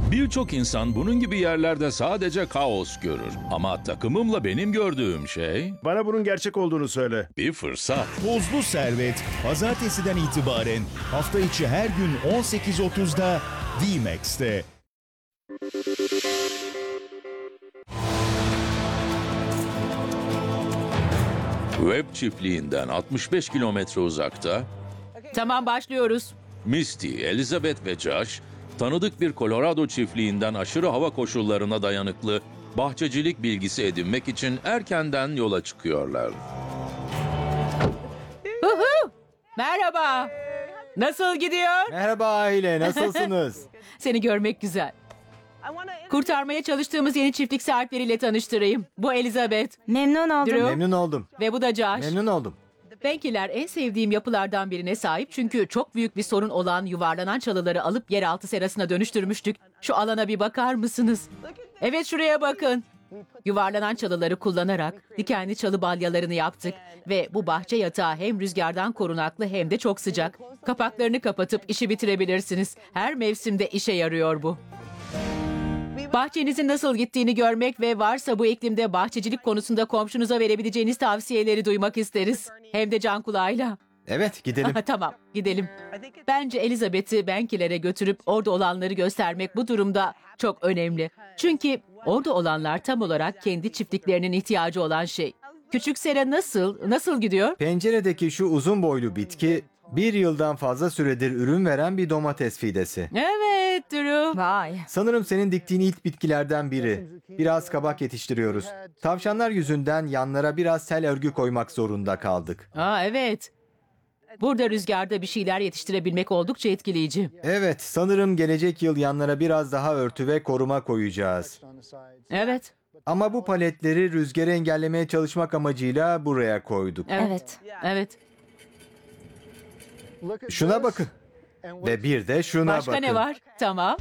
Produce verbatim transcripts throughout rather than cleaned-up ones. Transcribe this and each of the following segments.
Birçok insan bunun gibi yerlerde sadece kaos görür. Ama takımımla benim gördüğüm şey Bana bunun gerçek olduğunu söyle. bir fırsat. Tozlu Servet, pazartesiden itibaren hafta içi her gün on sekiz otuzda D-Max'te. Webb çiftliğinden altmış beş kilometre uzakta Tamam, başlıyoruz. Misty, Elizabeth ve Josh, tanıdık bir Colorado çiftliğinden aşırı hava koşullarına dayanıklı bahçecilik bilgisi edinmek için erkenden yola çıkıyorlar. Huhu! Merhaba. Nasıl gidiyor? Merhaba aile, nasılsınız? Seni görmek güzel. Kurtarmaya çalıştığımız yeni çiftlik sahipleriyle tanıştırayım. Bu Elizabeth Memnun oldum. Drew. Memnun oldum. ve bu da Josh. Memnun oldum. Benkiler en sevdiğim yapılardan birine sahip çünkü çok büyük bir sorun olan yuvarlanan çalıları alıp yeraltı serasına dönüştürmüştük. Şu alana bir bakar mısınız? Evet, şuraya bakın. Yuvarlanan çalıları kullanarak dikenli çalı balyalarını yaptık ve bu bahçe yatağı hem rüzgardan korunaklı hem de çok sıcak. Kapaklarını kapatıp işi bitirebilirsiniz. Her mevsimde işe yarıyor bu. Bahçenizin nasıl gittiğini görmek ve varsa bu iklimde bahçecilik konusunda komşunuza verebileceğiniz tavsiyeleri duymak isteriz. Hem de can kulağıyla. Evet, gidelim. Tamam, gidelim. Bence Elizabeth'i Benkilere götürüp orada olanları göstermek bu durumda çok önemli. Çünkü orada olanlar tam olarak kendi çiftliklerinin ihtiyacı olan şey. Küçük Sera nasıl, nasıl gidiyor? Penceredeki şu uzun boylu bitki bir yıldan fazla süredir ürün veren bir domates fidesi. Evet, Drew. Vay. Sanırım senin diktiğin ilk bitkilerden biri. Biraz kabak yetiştiriyoruz. Tavşanlar yüzünden yanlara biraz tel örgü koymak zorunda kaldık. Aa, evet. Burada rüzgarda bir şeyler yetiştirebilmek oldukça etkileyici. Evet, sanırım gelecek yıl yanlara biraz daha örtü ve koruma koyacağız. Evet, Ama bu paletleri rüzgarı engellemeye çalışmak amacıyla buraya koyduk. evet, evet. Şuna bakın. Ve bir de şuna Başka bakın. ne var? Tamam.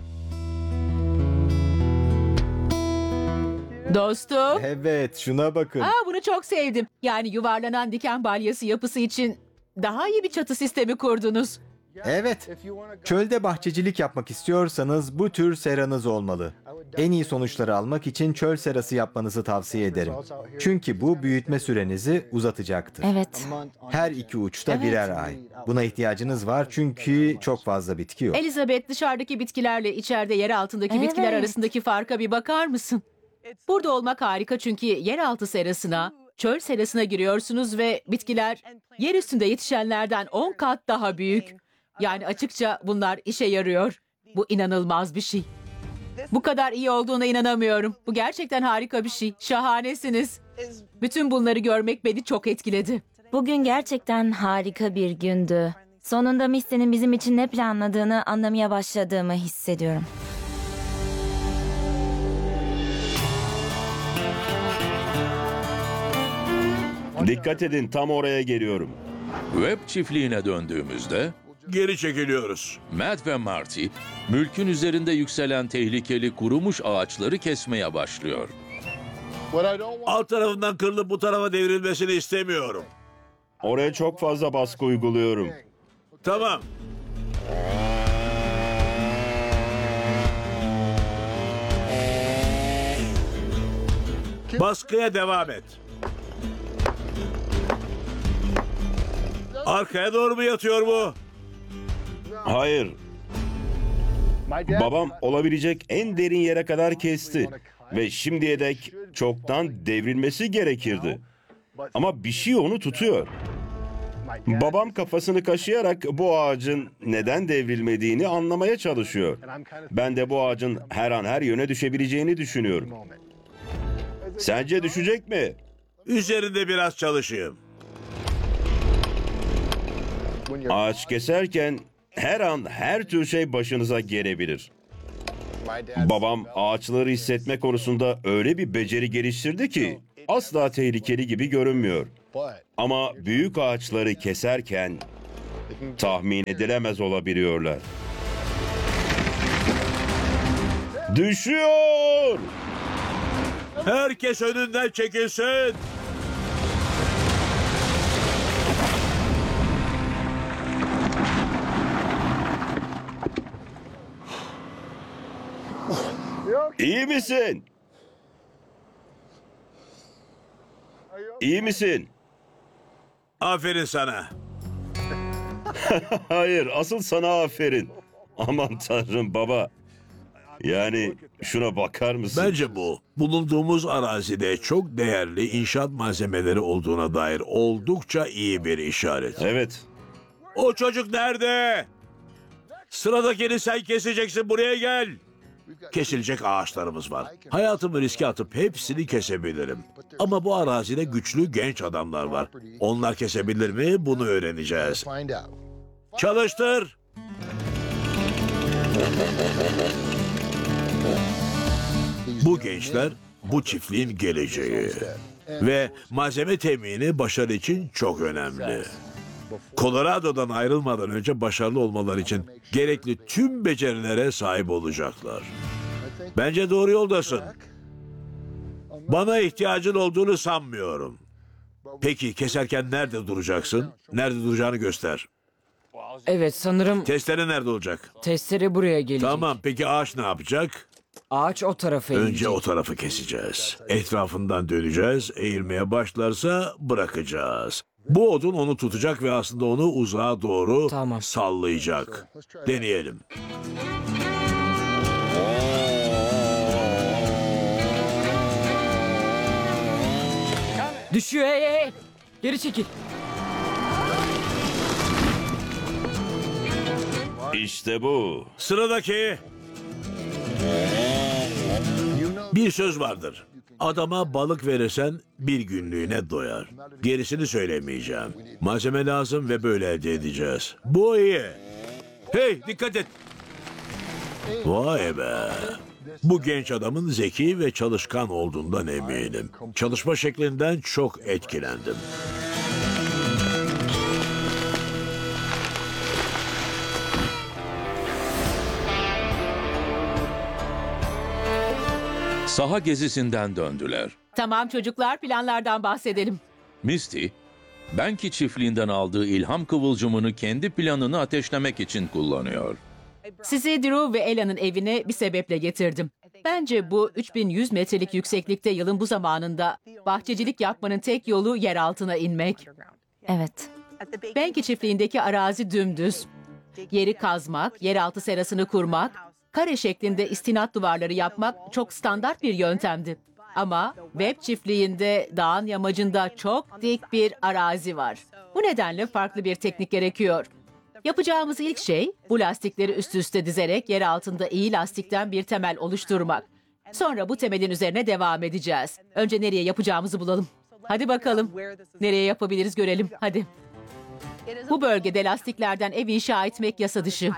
Dostum. Evet, şuna bakın. Aa, bunu çok sevdim. Yani yuvarlanan diken balyası yapısı için daha iyi bir çatı sistemi kurdunuz. Evet. Çölde bahçecilik yapmak istiyorsanız bu tür seranız olmalı. En iyi sonuçları almak için çöl serası yapmanızı tavsiye ederim. Çünkü bu büyütme sürenizi uzatacaktır. Evet. Her iki uçta Evet. birer ay. Buna ihtiyacınız var çünkü çok fazla bitki yok. Elizabeth, dışarıdaki bitkilerle içeride yer altındaki bitkiler Evet. arasındaki farka bir bakar mısın? Burada olmak harika çünkü yeraltı serasına, çöl serasına giriyorsunuz ve bitkiler yer üstünde yetişenlerden on kat daha büyük. Yani açıkça bunlar işe yarıyor. Bu inanılmaz bir şey. Bu kadar iyi olduğuna inanamıyorum. Bu gerçekten harika bir şey. Şahanesiniz. Bütün bunları görmek beni çok etkiledi. Bugün gerçekten harika bir gündü. Sonunda Misty'nin bizim için ne planladığını anlamaya başladığımı hissediyorum. Dikkat edin, tam oraya geliyorum. Webb çiftliğine döndüğümüzde Geri çekiliyoruz. Matt ve Marty, mülkün üzerinde yükselen tehlikeli kurumuş ağaçları kesmeye başlıyor. Alt tarafından kırılıp bu tarafa devrilmesini istemiyorum. Oraya çok fazla baskı uyguluyorum. Tamam. Baskıya devam et. Arkaya doğru mu yatıyor bu? Hayır, babam olabilecek en derin yere kadar kesti. Ve şimdiye dek çoktan devrilmesi gerekirdi. Ama bir şey onu tutuyor. Babam kafasını kaşıyarak bu ağacın neden devrilmediğini anlamaya çalışıyor. Ben de bu ağacın her an her yöne düşebileceğini düşünüyorum. Sence düşecek mi? Üzerinde biraz çalışayım. Ağaç keserken her an her tür şey başınıza gelebilir. Babam ağaçları hissetme konusunda öyle bir beceri geliştirdi ki asla tehlikeli gibi görünmüyor. Ama büyük ağaçları keserken tahmin edilemez olabiliyorlar. Düşüyor! Herkes önünden çekilsin. İyi misin? İyi misin? Aferin sana. Hayır, asıl sana aferin. Aman tanrım baba. Yani şuna bakar mısın? Bence bu, bulunduğumuz arazide çok değerli inşaat malzemeleri olduğuna dair oldukça iyi bir işaret. Evet. O çocuk nerede? Sıradakini sen keseceksin, buraya gel. Kesilecek ağaçlarımız var. Hayatımı riske atıp hepsini kesebilirim. Ama bu arazide güçlü genç adamlar var. Onlar kesebilir mi? Bunu öğreneceğiz. Çalıştır. Bu gençler bu çiftliğin geleceği. Ve malzeme temini başarı için çok önemli. Colorado'dan ayrılmadan önce başarılı olmaları için gerekli tüm becerilere sahip olacaklar. Bence doğru yoldasın. Bana ihtiyacın olduğunu sanmıyorum. Peki keserken nerede duracaksın? Nerede duracağını göster. Evet, sanırım Testere nerede olacak? testere buraya gelecek. Tamam, peki ağaç ne yapacak? Ağaç o tarafa eğilecek. Önce o tarafı keseceğiz. Etrafından döneceğiz. Eğilmeye başlarsa bırakacağız. Bu odun onu tutacak ve aslında onu uzağa doğru Tamam. sallayacak. Deneyelim. Düşüyor, hey hey, hey. Geri çekil. İşte bu. Sıradaki. Bir söz vardır. Adama balık verirsen bir günlüğüne doyar. Gerisini söylemeyeceğim. Malzeme lazım ve böyle elde edeceğiz. Bu iyi. Hey, dikkat et. Vay be. Bu genç adamın zeki ve çalışkan olduğundan eminim. Çalışma şeklinden çok etkilendim. Saha gezisinden döndüler. Tamam çocuklar, planlardan bahsedelim. Misty, Benki çiftliğinden aldığı ilham kıvılcımını kendi planını ateşlemek için kullanıyor. Sizi Drew ve Ella'nın evine bir sebeple getirdim. Bence bu üç bin yüz metrelik yükseklikte yılın bu zamanında bahçecilik yapmanın tek yolu yer altına inmek. Evet. Benki çiftliğindeki arazi dümdüz. Yeri kazmak, yeraltı serasını kurmak, kare şeklinde istinat duvarları yapmak çok standart bir yöntemdi. Ama Webb çiftliğinde dağın yamacında çok dik bir arazi var. Bu nedenle farklı bir teknik gerekiyor. Yapacağımız ilk şey bu lastikleri üst üste dizerek yer altında iyi lastikten bir temel oluşturmak. Sonra bu temelin üzerine devam edeceğiz. Önce nereye yapacağımızı bulalım. Hadi bakalım. Nereye yapabiliriz görelim. Hadi. Bu bölgede lastiklerden ev inşa etmek yasa dışı.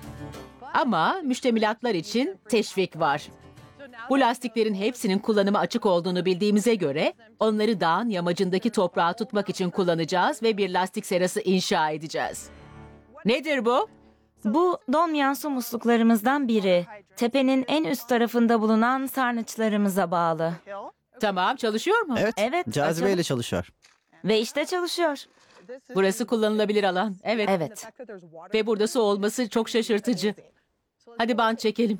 Ama müştemilatlar için teşvik var. Bu lastiklerin hepsinin kullanıma açık olduğunu bildiğimize göre onları dağın yamacındaki toprağı tutmak için kullanacağız ve bir lastik serası inşa edeceğiz. Nedir bu? Bu donmayan su musluklarımızdan biri. Tepenin en üst tarafında bulunan sarnıçlarımıza bağlı. Tamam, çalışıyor mu? Evet, Evet, cazibeyle açalım. çalışıyor. Ve işte çalışıyor. Burası kullanılabilir alan. Evet. Evet. Ve burada su olması çok şaşırtıcı. Hadi bant çekelim.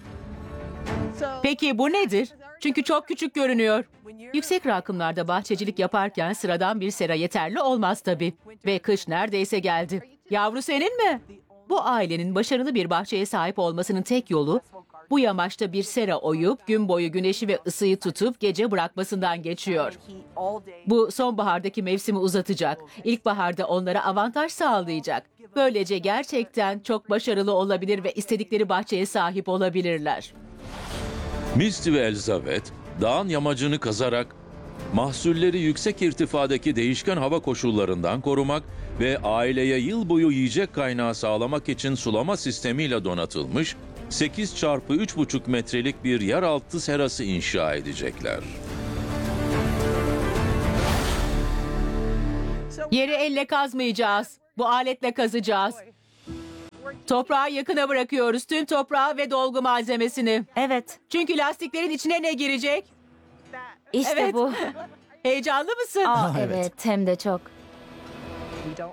Peki bu nedir? Çünkü çok küçük görünüyor. Yüksek rakımlarda bahçecilik yaparken sıradan bir sera yeterli olmaz tabii. Ve kış neredeyse geldi. Yavru senin mi? Bu ailenin başarılı bir bahçeye sahip olmasının tek yolu bu yamaçta bir sera oyup gün boyu güneşi ve ısıyı tutup gece bırakmasından geçiyor. Bu sonbahardaki mevsimi uzatacak. İlkbaharda onlara avantaj sağlayacak. Böylece gerçekten çok başarılı olabilir ve istedikleri bahçeye sahip olabilirler. Misty ve Elizabeth, dağın yamacını kazarak mahsulleri yüksek irtifadaki değişken hava koşullarından korumak ve aileye yıl boyu yiyecek kaynağı sağlamak için sulama sistemiyle donatılmış sekiz çarpı üç buçuk metrelik bir yeraltı serası inşa edecekler. Yeri elle kazmayacağız. Bu aletle kazacağız. Toprağı yakına bırakıyoruz. Tüm toprağı ve dolgu malzemesini. Evet. Çünkü lastiklerin içine ne girecek? İşte Evet. bu. Heyecanlı mısın? Aa, Evet. evet, hem de çok.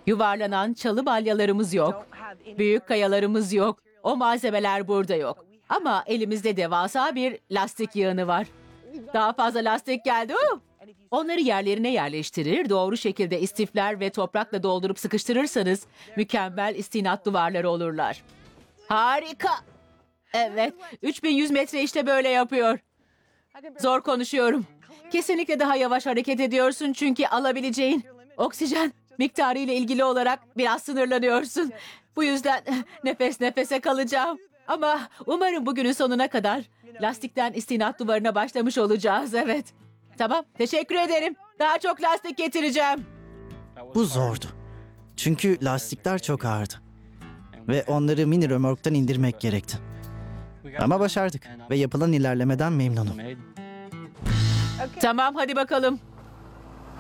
Yuvarlanan çalı balyalarımız yok. Büyük kayalarımız yok. O malzemeler burada yok. Ama elimizde devasa bir lastik yığını var. Daha fazla lastik geldi. Uh! Onları yerlerine yerleştirir, doğru şekilde istifler ve toprakla doldurup sıkıştırırsanız mükemmel istinat duvarları olurlar. Harika. Evet, üç bin yüz metre işte böyle yapıyor. Zor konuşuyorum. Kesinlikle daha yavaş hareket ediyorsun çünkü alabileceğin oksijen miktarı ile ilgili olarak biraz sınırlanıyorsun. Bu yüzden nefes nefese kalacağım. Ama umarım bugünün sonuna kadar lastikten istinat duvarına başlamış olacağız. Evet. Tamam, teşekkür ederim. Daha çok lastik getireceğim. Bu zordu. Çünkü lastikler çok ağırdı. Ve onları mini römorktan indirmek gerekti. Ama başardık ve yapılan ilerlemeden memnunum. Tamam, hadi bakalım.